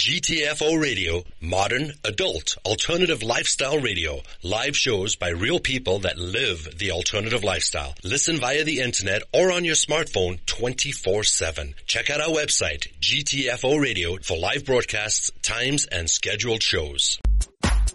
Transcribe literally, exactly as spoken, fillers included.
G T F O Radio, modern, adult, alternative lifestyle radio. Live shows by real people that live the alternative lifestyle. Listen via the internet or on your smartphone twenty-four seven. Check out our website, G T F O Radio, for live broadcasts, times, and scheduled shows.